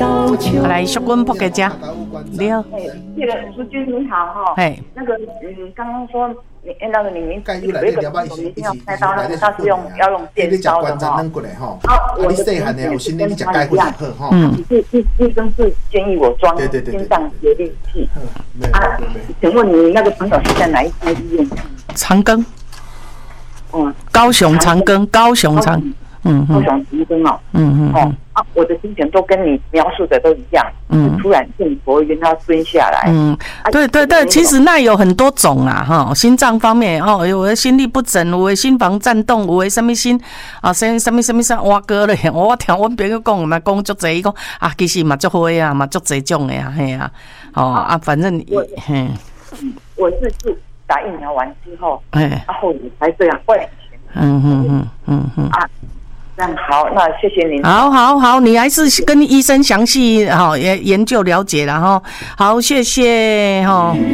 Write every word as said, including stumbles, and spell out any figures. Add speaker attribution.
Speaker 1: 来，淑君扑给家，你好。
Speaker 2: 哎，那个淑君你好哈。
Speaker 1: 哎，
Speaker 2: 那个嗯，刚刚说你那个你明有一个你一定要开刀，那个它是用要用电烧的哈。
Speaker 3: 啊，我细汉的有心理你食钙会好哈。
Speaker 2: 嗯。医医医生是建议我装心脏节律器。啊，请问你那个朋友是在哪一家医院？
Speaker 1: 长庚。
Speaker 2: 嗯。
Speaker 1: 高雄长庚，高雄长。嗯
Speaker 2: 高雄长庚哦。嗯嗯。哦啊，我的心情都跟你描述的都一样。嗯。突然性头晕，要蹲下来。嗯。
Speaker 1: 对对对，其实那有很多种啦，哈，心脏方面哦，有的心律不整，有的心房颤动，有的什么心啊，什什么什么啥挖哥嘞，我听阮朋友讲嘛，讲足济，伊讲啊，其实嘛足好啊，嘛足济种的啊，嘿啊，哦啊，反正嘿，
Speaker 2: 我是是打疫苗完之后，哎，然后你才这样会。
Speaker 1: 嗯嗯嗯嗯嗯
Speaker 2: 啊。那好，那谢谢您。
Speaker 1: 好，好，好，你还是跟医生详细好研研究了解了哈。好，谢谢哈。